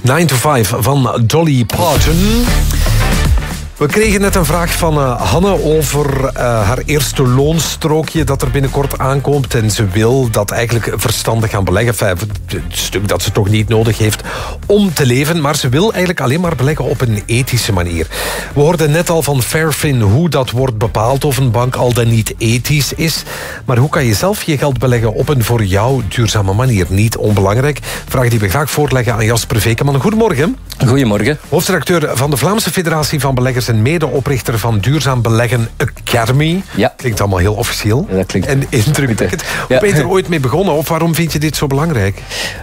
9 to 5 van Dolly Parton. We kregen net een vraag van Hanne over haar eerste loonstrookje dat er binnenkort aankomt. En ze wil dat eigenlijk verstandig gaan beleggen. Enfin, het stuk dat ze toch niet nodig heeft om te leven. Maar ze wil eigenlijk alleen maar beleggen op een ethische manier. We hoorden net al van Fairfin hoe dat wordt bepaald of een bank al dan niet ethisch is. Maar hoe kan je zelf je geld beleggen op een voor jou duurzame manier? Niet onbelangrijk. Vraag die we graag voorleggen aan Jasper Vekeman. Goedemorgen. Goedemorgen. Hoofdredacteur van de Vlaamse Federatie van Beleggers en medeoprichter van Duurzaam Beleggen Academy. Ja. Klinkt allemaal heel officieel. Ja, dat klinkt en indrukwekkend. Ja. Ben je er ooit mee begonnen of waarom vind je dit zo belangrijk?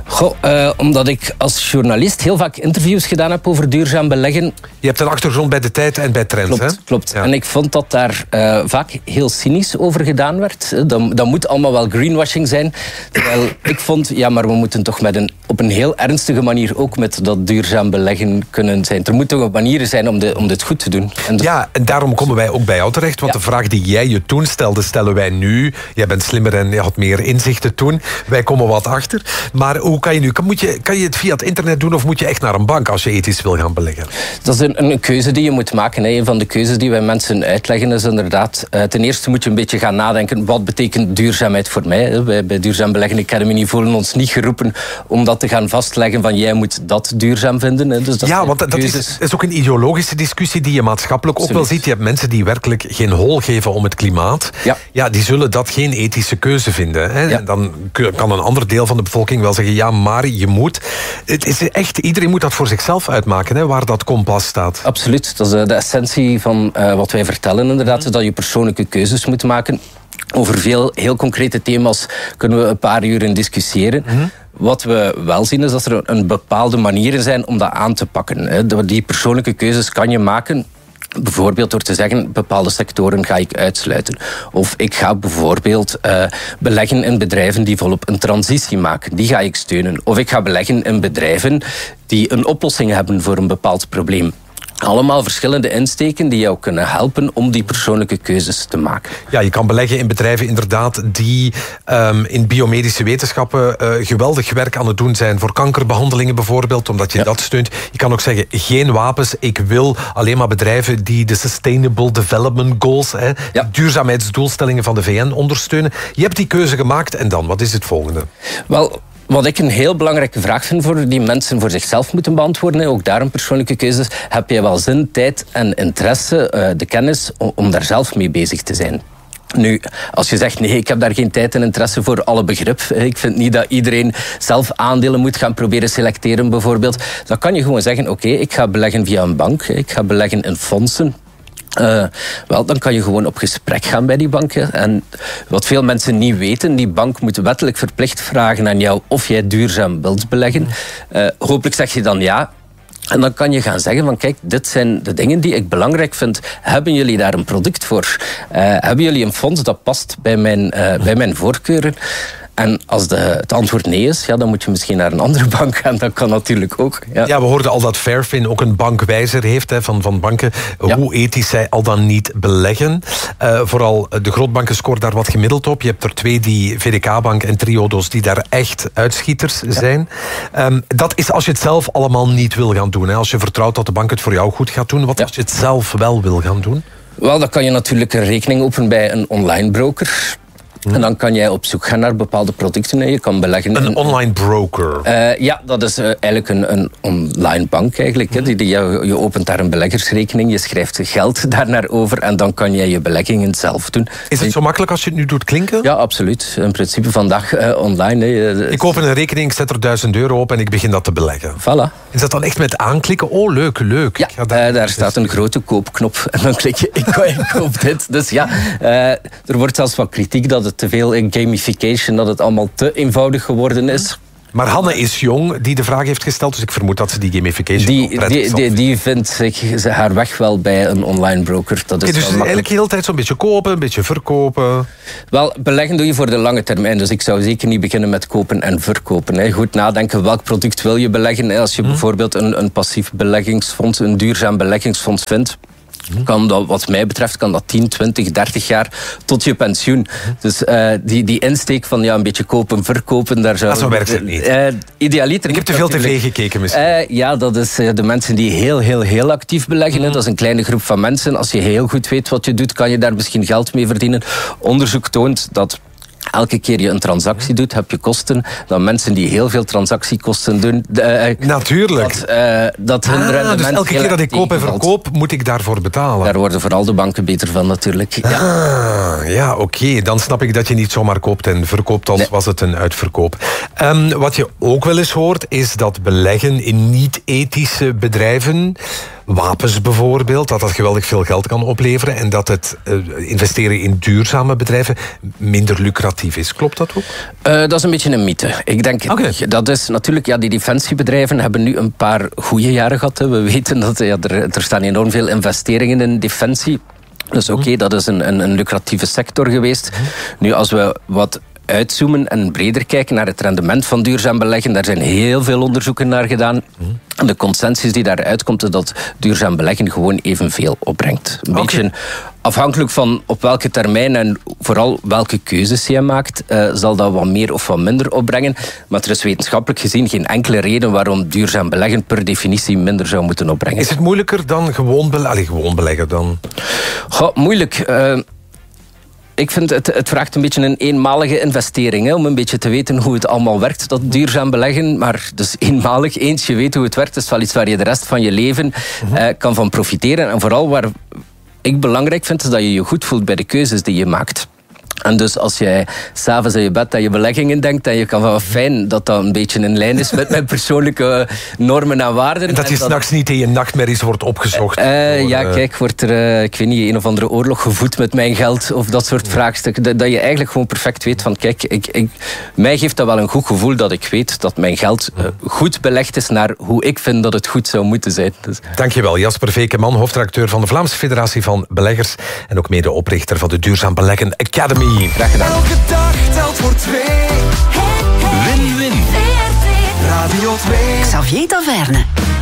Omdat ik als journalist heel vaak interviews gedaan heb over duurzaam beleggen. Je hebt een achtergrond bij De Tijd en bij Trends, hè? Klopt. Ja. En ik vond dat daar vaak heel cynisch over gedaan werd. Dat moet allemaal wel greenwashing zijn. Terwijl ik vond, ja, maar we moeten toch op een heel ernstige manier ook met dat duurzaam beleggen kunnen zijn. Er moeten toch manieren zijn om dit goed te doen. Ja, en daarom komen wij ook bij jou terecht. Want de vraag die jij je toen stelde, stellen wij nu. Jij bent slimmer en je had meer inzichten toen. Wij komen wat achter. Maar hoe kan je nu? Kan je het via het internet doen of moet je echt naar een bank als je ethisch wil gaan beleggen? Dat is een keuze die je moet maken. Een van de keuzes die wij mensen uitleggen is inderdaad... ten eerste moet je een beetje gaan nadenken. Wat betekent duurzaamheid voor mij? Bij Duurzaam Beleggen Academy voelen ons niet geroepen om dat te gaan vastleggen van jij moet dat duurzaam vinden. Dus dat ja, want dat is ook een ideologische discussie die je maatschappelijk ook wel ziet. Je hebt mensen die werkelijk geen hol geven om het klimaat. Ja, die zullen dat geen ethische keuze vinden. Hè? Ja. En dan kan een ander deel van de bevolking wel zeggen, ja, maar je moet... Het is echt, iedereen moet dat voor zichzelf uitmaken, hè, waar dat kompas staat. Absoluut. Dat is de essentie van wat wij vertellen inderdaad. Is dat je persoonlijke keuzes moet maken. Over veel heel concrete thema's kunnen we een paar uur in discussiëren. Wat we wel zien is dat er een bepaalde manieren zijn om dat aan te pakken. Die persoonlijke keuzes kan je maken... Bijvoorbeeld door te zeggen, bepaalde sectoren ga ik uitsluiten. Of ik ga bijvoorbeeld beleggen in bedrijven die volop een transitie maken. Die ga ik steunen. Of ik ga beleggen in bedrijven die een oplossing hebben voor een bepaald probleem. Allemaal verschillende insteken die jou kunnen helpen om die persoonlijke keuzes te maken. Ja, je kan beleggen in bedrijven inderdaad die in biomedische wetenschappen geweldig werk aan het doen zijn. Voor kankerbehandelingen bijvoorbeeld, omdat je dat steunt. Je kan ook zeggen, geen wapens. Ik wil alleen maar bedrijven die de Sustainable Development Goals, de duurzaamheidsdoelstellingen van de VN ondersteunen. Je hebt die keuze gemaakt en dan, wat is het volgende? Wel... Wat ik een heel belangrijke vraag vind voor die mensen voor zichzelf moeten beantwoorden, ook daar een persoonlijke keuze, heb je wel zin, tijd en interesse, de kennis om daar zelf mee bezig te zijn? Nu, als je zegt, nee, ik heb daar geen tijd en interesse voor alle begrip. Ik vind niet dat iedereen zelf aandelen moet gaan proberen selecteren bijvoorbeeld. Dan kan je gewoon zeggen, oké, ik ga beleggen via een bank, ik ga beleggen in fondsen. Dan kan je gewoon op gesprek gaan bij die banken. En wat veel mensen niet weten, die bank moet wettelijk verplicht vragen aan jou of jij duurzaam wilt beleggen. Hopelijk zeg je dan ja. En dan kan je gaan zeggen van kijk, dit zijn de dingen die ik belangrijk vind. Hebben jullie daar een product voor? Hebben jullie een fonds dat past bij mijn voorkeuren? En als het antwoord nee is, dan moet je misschien naar een andere bank gaan. Dat kan natuurlijk ook. Ja, we hoorden al dat Fairfin ook een bankwijzer heeft van banken. Hoe ethisch zij al dan niet beleggen. Vooral de grootbanken scoren daar wat gemiddeld op. Je hebt er 2, die VDK-bank en Triodos, die daar echt uitschieters zijn. Dat is als je het zelf allemaal niet wil gaan doen. Hè. Als je vertrouwt dat de bank het voor jou goed gaat doen. Wat als je het zelf wel wil gaan doen? Wel, dan kan je natuurlijk een rekening openen bij een online broker. En dan kan jij op zoek gaan naar bepaalde producten. Je kan beleggen een online broker? Ja, dat is eigenlijk een online bank eigenlijk. Je opent daar een beleggersrekening, je schrijft geld daarnaar over en dan kan jij je beleggingen zelf doen. Is het zo makkelijk als je het nu doet klinken? Ja, absoluut. In principe vandaag online. Ik open een rekening, ik zet er €1000 op en ik begin dat te beleggen. Voilà. Is dat dan echt met aanklikken? Oh, leuk. Ja, daar staat een grote koopknop en dan klik je, ik koop dit. Dus ja, er wordt zelfs wat kritiek dat het te veel in gamification, dat het allemaal te eenvoudig geworden is. Maar Hanne is jong, die de vraag heeft gesteld, dus ik vermoed dat ze die gamification die vindt haar weg wel bij een online broker. Dat is dus eigenlijk de hele tijd zo'n beetje kopen, een beetje verkopen. Wel, beleggen doe je voor de lange termijn, dus ik zou zeker niet beginnen met kopen en verkopen. Goed nadenken, welk product wil je beleggen? Als je bijvoorbeeld een passief beleggingsfonds, een duurzaam beleggingsfonds vindt, kan dat, wat mij betreft, kan dat 10, 20, 30 jaar tot je pensioen. Dus die insteek van een beetje kopen, verkopen, daar zou... Zo werkt het niet. Idealiter... Ik heb te veel tv gekeken misschien. Ja, dat is de mensen die heel actief beleggen. Dat is een kleine groep van mensen. Als je heel goed weet wat je doet, kan je daar misschien geld mee verdienen. Onderzoek toont dat elke keer je een transactie doet, heb je kosten. Dan mensen die heel veel transactiekosten doen... Natuurlijk. Dat hun rendement dus elke keer dat ik koop en verkoop, moet ik daarvoor betalen. Daar worden vooral de banken beter van natuurlijk. Ja, oké. Dan snap ik dat je niet zomaar koopt en verkoopt als was het een uitverkoop. Wat je ook wel eens hoort, is dat beleggen in niet-ethische bedrijven, wapens bijvoorbeeld, dat geweldig veel geld kan opleveren en dat het investeren in duurzame bedrijven minder lucratief is. Klopt dat ook? Dat is een beetje een mythe. Ik denk, dat is natuurlijk, die defensiebedrijven hebben nu een paar goede jaren gehad. Hè. We weten dat er staan enorm veel investeringen in defensie. Dus dat is een lucratieve sector geweest. Nu, als we wat uitzoomen en breder kijken naar het rendement van duurzaam beleggen, daar zijn heel veel onderzoeken naar gedaan. En de consensus die daaruit komt, is dat duurzaam beleggen gewoon evenveel opbrengt. Een beetje afhankelijk van op welke termijn en vooral welke keuzes je maakt, zal dat wat meer of wat minder opbrengen. Maar er is wetenschappelijk gezien geen enkele reden waarom duurzaam beleggen per definitie minder zou moeten opbrengen. Is het moeilijker dan gewoon beleggen dan? Moeilijk. Ik vind het vraagt een beetje een eenmalige investering, om een beetje te weten hoe het allemaal werkt, dat duurzaam beleggen. Maar dus eenmalig, eens je weet hoe het werkt, is wel iets waar je de rest van je leven kan van profiteren. En vooral waar ik belangrijk vind, is dat je je goed voelt bij de keuzes die je maakt. En dus als jij s'avonds in je bed aan je beleggingen denkt, dan je kan wel fijn dat dat een beetje in lijn is met mijn persoonlijke normen en waarden. En dat je s'nachts niet in je nachtmerries wordt opgezocht. Kijk, wordt er, ik weet niet, een of andere oorlog gevoed met mijn geld of dat soort vraagstukken. Dat je eigenlijk gewoon perfect weet van, kijk, mij geeft dat wel een goed gevoel dat ik weet dat mijn geld goed belegd is naar hoe ik vind dat het goed zou moeten zijn. Dus. Dankjewel, Jasper Vekeman, hoofdredacteur van de Vlaamse Federatie van Beleggers en ook medeoprichter van de Duurzaam Beleggen Academy. Graag gedaan. Elke dag telt voor 2. Win-win. Radio 2. Xavier Taverne.